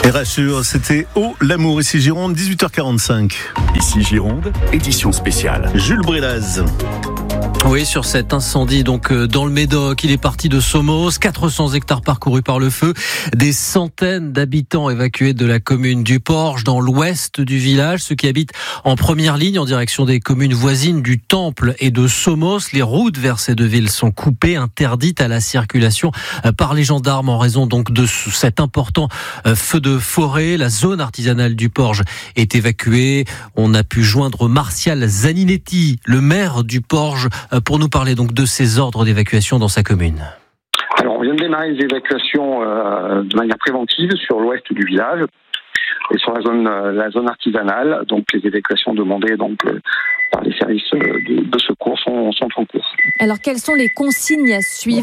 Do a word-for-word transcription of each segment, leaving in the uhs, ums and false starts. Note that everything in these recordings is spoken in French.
Et rassure, c'était Oh l'amour, ici Gironde, dix-huit heures quarante-cinq. Ici Gironde, édition spéciale. Jules Brélaz. Oui, sur cet incendie donc dans le Médoc, il est parti de Somos, quatre cents hectares parcourus par le feu, des centaines d'habitants évacués de la commune du Porge dans l'ouest du village, ceux qui habitent en première ligne en direction des communes voisines du Temple et de Somos. Les routes vers ces deux villes sont coupées, interdites à la circulation par les gendarmes en raison donc de cet important feu de forêt. La zone artisanale du Porge est évacuée. On a pu joindre Martial Zaninetti, le maire du Porge, pour nous parler donc de ces ordres d'évacuation dans sa commune. Alors, on vient de démarrer les évacuations euh, de manière préventive sur l'ouest du village et sur la zone, euh, la zone artisanale. Donc, les évacuations demandées donc euh, par les services de, de secours sont, sont en cours. Alors, quelles sont les consignes à suivre ?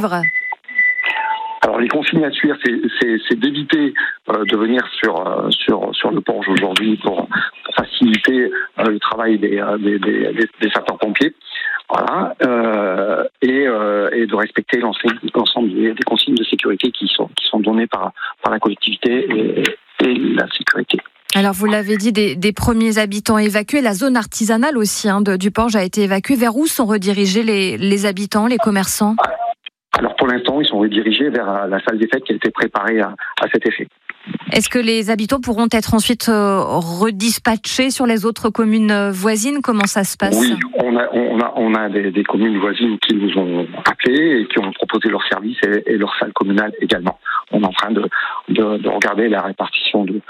Alors, les consignes à suivre, c'est, c'est, c'est d'éviter euh, de venir sur euh, sur sur le Porge aujourd'hui pour, pour faciliter euh, le travail des des, des, des, des sapeurs-pompiers. Voilà, euh, et, euh, et de respecter l'ensemble des, des consignes de sécurité qui sont qui sont données par par la collectivité et, et la sécurité. Alors vous l'avez dit, des, des premiers habitants évacués, la zone artisanale aussi hein, de, du Porge a été évacuée. Vers où sont redirigés les, les habitants, les commerçants ? Alors pour l'instant, ils sont redirigés vers la salle des fêtes qui a été préparée à, à cet effet. Est-ce que les habitants pourront être ensuite euh, redispatchés sur les autres communes voisines ? Comment ça se passe ? Oui, on a, on a, on a des, des communes voisines qui nous ont appelés et qui ont proposé leurs services et, et leur salle communale également. On est en train de, de, de regarder la répartition de,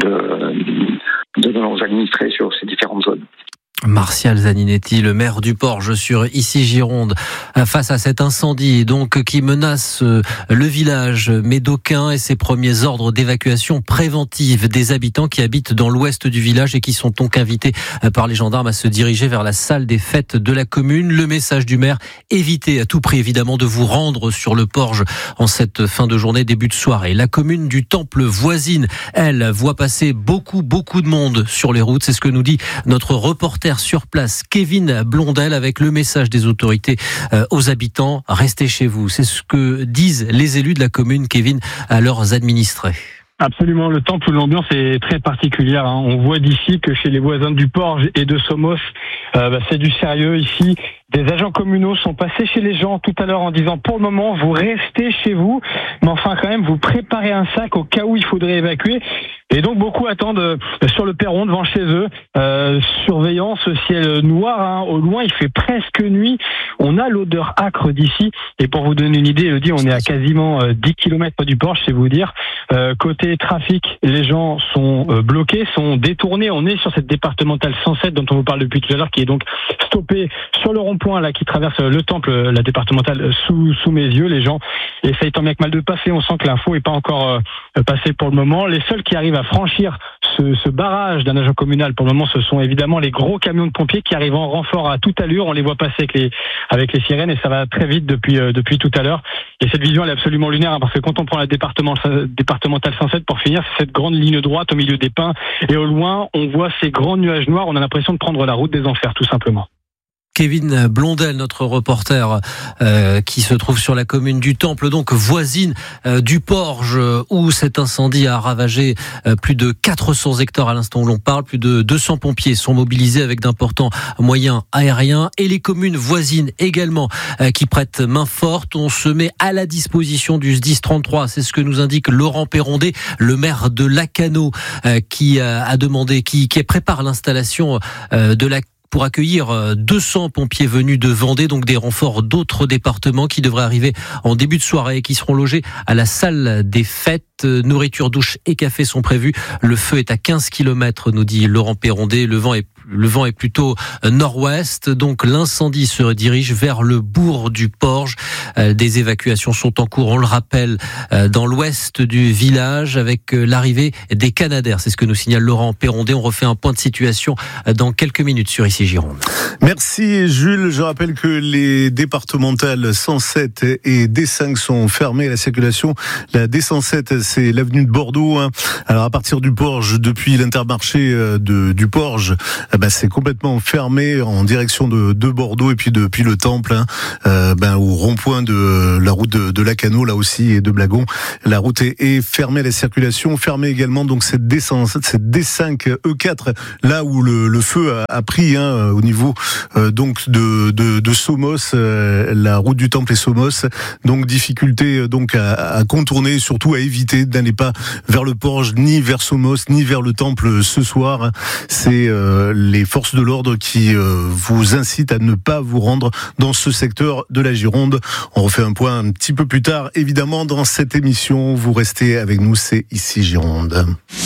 de, de nos administrés sur ces différentes zones. Martial Zaninetti, le maire du Porge sur Ici Gironde, face à cet incendie donc qui menace le village médocain et ses premiers ordres d'évacuation préventive des habitants qui habitent dans l'ouest du village et qui sont donc invités par les gendarmes à se diriger vers la salle des fêtes de la commune. Le message du maire, évitez à tout prix évidemment de vous rendre sur le Porge en cette fin de journée, début de soirée. La commune du Temple voisine, elle, voit passer beaucoup beaucoup de monde sur les routes. C'est ce que nous dit notre reporter sur place, Kevin Blondel, avec le message des autorités euh, aux habitants, restez chez vous. C'est ce que disent les élus de la commune, Kevin, à leurs administrés. Absolument, le Temple où l'ambiance est très particulière. Hein. On voit d'ici que chez les voisins du Porge et de Somos, euh, bah, c'est du sérieux ici. Des agents communaux sont passés chez les gens tout à l'heure en disant pour le moment vous restez chez vous, mais enfin quand même vous préparez un sac au cas où il faudrait évacuer. Et donc beaucoup attendent sur le perron devant chez eux, euh, surveillant ce ciel noir. Hein. Au loin il fait presque nuit, on a l'odeur âcre d'ici. Et pour vous donner une idée, Elodie, on est à quasiment dix kilomètres du Porge, c'est vous dire. Euh, côté trafic, les gens sont euh, bloqués, sont détournés. On est sur cette départementale cent sept dont on vous parle depuis tout à l'heure, qui est donc stoppée sur le rond-point là qui traverse le Temple, la départementale sous sous mes yeux. Les gens essayent tant bien que mal de passer. On sent que l'info est pas encore euh, passée pour le moment. Les seuls qui arrivent à franchir ce, ce barrage d'un agent communal pour le moment, ce sont évidemment les gros camions de pompiers qui arrivent en renfort à toute allure. On les voit passer avec les avec les sirènes et ça va très vite depuis euh, depuis tout à l'heure. Et cette vision elle est absolument lunaire hein, parce que quand on prend la département, départementale cent sept pour finir, c'est cette grande ligne droite au milieu des pins et au loin on voit ces grands nuages noirs. On a l'impression de prendre la route des enfers tout simplement. Kevin Blondel, notre reporter euh, qui se trouve sur la commune du Temple, donc voisine euh, du Porge, euh, où cet incendie a ravagé euh, plus de quatre cents hectares à l'instant où l'on parle. Plus de deux cents pompiers sont mobilisés avec d'importants moyens aériens et les communes voisines également euh, qui prêtent main forte. On se met à la disposition du S D I S trente-trois. C'est ce que nous indique Laurent Perrondet, le maire de Lacanau, euh, qui a, a demandé, qui, qui prépare l'installation euh, de la pour accueillir deux cents pompiers venus de Vendée, donc des renforts d'autres départements qui devraient arriver en début de soirée et qui seront logés à la salle des fêtes. Nourriture, douche et café sont prévus. Le feu est à quinze kilomètres, nous dit Laurent Perrondet. Le vent est, le vent est plutôt nord-ouest, donc l'incendie se redirige vers le bourg du Porge. Des évacuations sont en cours, on le rappelle, dans l'ouest du village avec l'arrivée des Canadaires. C'est ce que nous signale Laurent Perrondet. On refait un point de situation dans quelques minutes sur Ici Gironde. Merci Jules. Je rappelle que les départementales cent sept et D cinq sont fermées à la circulation. La D cent sept, c'est l'avenue de Bordeaux. Alors à partir du Porge, depuis l'Intermarché de, du Porge, bah, c'est complètement fermé en direction de, de Bordeaux et puis depuis le Temple, hein, euh, ben, au rond-point de la route de, de Lacano, là aussi, et de Blagon. La route est, est fermée à la circulation, fermée également donc cette D cinq, cette D cinq E quatre, là où le, le feu a, a pris, hein, au niveau euh, donc de, de, de Somos, euh, la route du Temple et Somos. Donc difficulté donc à, à contourner, surtout à éviter d'aller pas vers le Porge, ni vers Somos, ni vers le Temple ce soir. C'est euh, les forces de l'ordre qui euh, vous incitent à ne pas vous rendre dans ce secteur de la Gironde. On refait un point un petit peu plus tard, évidemment, dans cette émission. Vous restez avec nous, c'est Ici Gironde.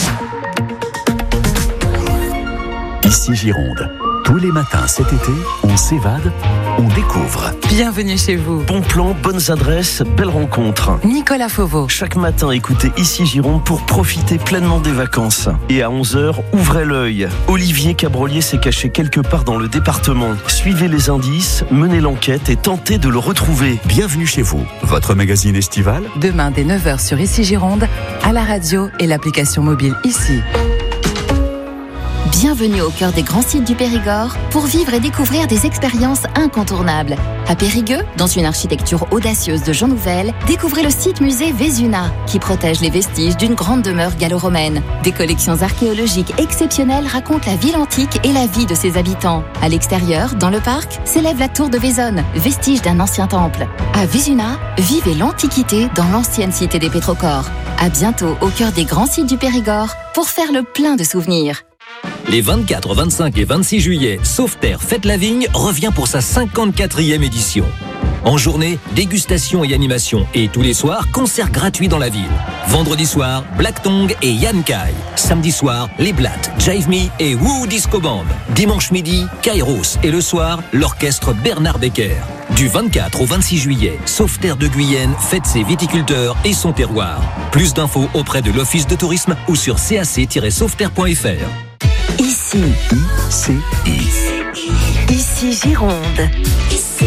Ici Gironde. Tous les matins cet été, on s'évade, on découvre. Bienvenue chez vous. Bon plan, bonnes adresses, belles rencontres. Nicolas Fauveau. Chaque matin, écoutez Ici Gironde pour profiter pleinement des vacances. Et à onze heures, ouvrez l'œil. Olivier Cabrolier s'est caché quelque part dans le département. Suivez les indices, menez l'enquête et tentez de le retrouver. Bienvenue chez vous, votre magazine estival. Demain dès neuf heures sur Ici Gironde, à la radio et l'application mobile Ici. Bienvenue au cœur des grands sites du Périgord pour vivre et découvrir des expériences incontournables. À Périgueux, dans une architecture audacieuse de Jean Nouvel, découvrez le site musée Vesuna, qui protège les vestiges d'une grande demeure gallo-romaine. Des collections archéologiques exceptionnelles racontent la ville antique et la vie de ses habitants. À l'extérieur, dans le parc, s'élève la tour de Vézonne, vestige d'un ancien temple. À Vesuna, vivez l'Antiquité dans l'ancienne cité des Pétrocores. À bientôt au cœur des grands sites du Périgord pour faire le plein de souvenirs. Les vingt-quatre, vingt-cinq et vingt-six juillet, Sauveterre Fête la Vigne revient pour sa cinquante-quatrième édition. En journée, dégustation et animation. Et tous les soirs, concert gratuit dans la ville. Vendredi soir, Black Tongue et Yann Kai. Samedi soir, Les Blattes, Jive Me et Woo Disco Band. Dimanche midi, Kairos. Et le soir, l'orchestre Bernard Becker. Du vingt-quatre au vingt-six juillet, Sauveterre de Guyenne fête ses viticulteurs et son terroir. Plus d'infos auprès de l'Office de tourisme ou sur cac tiret sauveterre point f r. Ici, I C I. Ici Gironde.